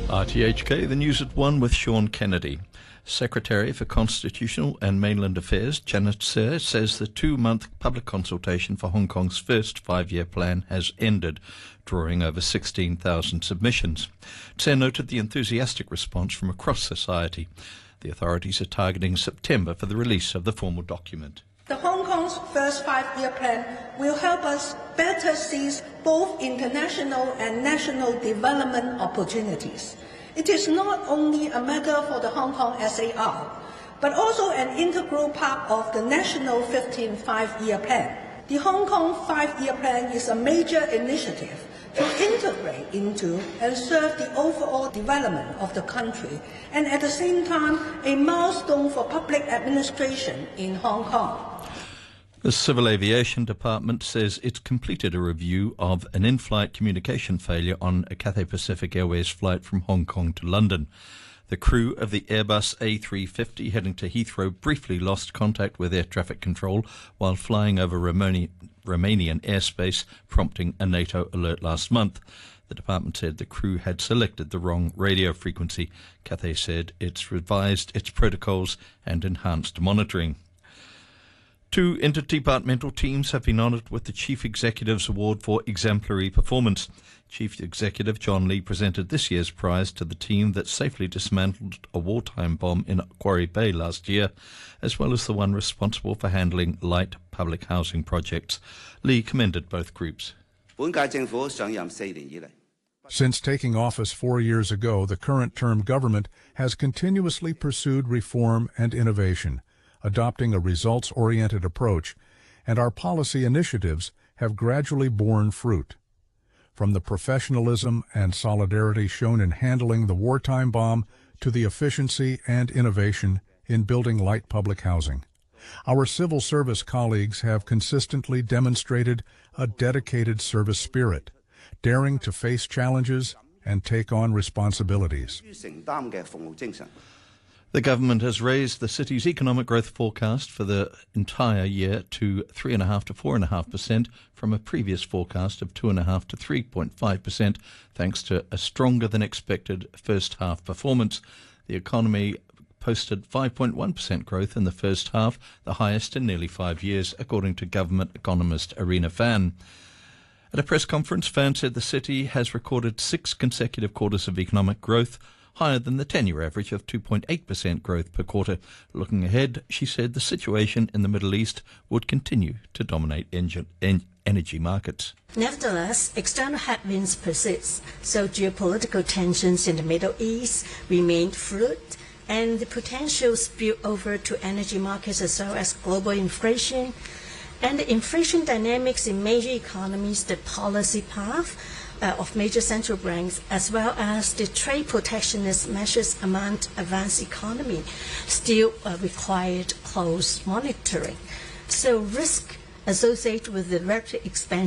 RTHK, the news at 1 with Sean Kennedy. Secretary for Constitutional and Mainland Affairs, Janet Tse, says the 2-month public consultation for Hong Kong's first 5-year plan has ended, drawing over 16,000 submissions. Tse noted the enthusiastic response from across society. The authorities are targeting September for the release of the formal document. The Hong Kong's first 5-year plan will help us better seize both international and national development opportunities. It is not only a matter for the Hong Kong SAR, but also an integral part of the national 15th 5-year plan. The Hong Kong 5-year plan is a major initiative to integrate into and serve the overall development of the country, and at the same time a milestone for public administration in Hong Kong. The Civil Aviation Department says it's completed a review of an in-flight communication failure on a Cathay Pacific Airways flight from Hong Kong to London. The crew of the Airbus A350 heading to Heathrow briefly lost contact with air traffic control while flying over Romanian airspace, prompting a NATO alert last month. The department said the crew had selected the wrong radio frequency. Cathay said it's revised its protocols and enhanced monitoring. 2 interdepartmental teams have been honoured with the Chief Executive's Award for Exemplary Performance. Chief Executive John Lee presented this year's prize to the team that safely dismantled a wartime bomb in Quarry Bay last year, as well as the one responsible for handling light public housing projects. Lee commended both groups. Since taking office 4 years ago, the current term government has continuously pursued reform and innovation, adopting a results-oriented approach, and our policy initiatives have gradually borne fruit. From the professionalism and solidarity shown in handling the wartime bomb to the efficiency and innovation in building light public housing, our civil service colleagues have consistently demonstrated a dedicated service spirit, daring to face challenges and take on responsibilities. The government has raised the city's economic growth forecast for the entire year to 3.5% to 4.5% from a previous forecast of 2.5% to 3.5%, thanks to a stronger than expected first half performance. The economy posted 5.1% growth in the first half, the highest in nearly 5 years, according to government economist Arina Fan. At a press conference, Fan said the city has recorded 6 consecutive quarters of economic growth, higher than the 10-year average of 2.8% growth per quarter. Looking ahead, she said the situation in the Middle East would continue to dominate energy markets. Nevertheless, external headwinds persist, so geopolitical tensions in the Middle East remain fluid, and the potential spill over to energy markets as well as global inflation, and the inflation dynamics in major economies, the policy path of major central banks, as well as the trade protectionist measures among advanced economy, still required close monitoring. So risk associated with the rapid expansion